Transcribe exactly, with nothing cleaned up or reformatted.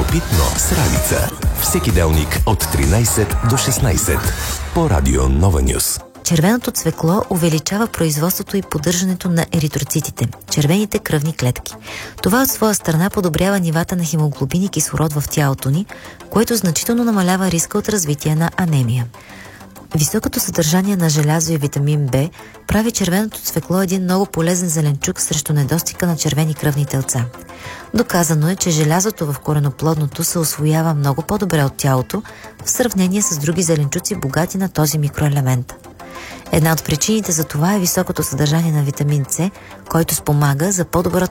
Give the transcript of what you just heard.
Любопитно с Ралица. Всеки делник от тринайсет до шестнайсет по Радио Нова Нюс. Червеното цвекло увеличава производството и поддържането на еритроцитите, червените кръвни клетки. Това от своя страна подобрява нивата на хемоглобин и кислород в тялото ни, което значително намалява риска от развитие на анемия. Високото съдържание на желязо и витамин Б прави червеното цвекло един много полезен зеленчук срещу недостига на червени кръвни телца. Доказано е, че желязото в кореноплодното се усвоява много по-добре от тялото в сравнение с други зеленчуци, богати на този микроелемент. Една от причините за това е високото съдържание на витамин С, който спомага за по-доброто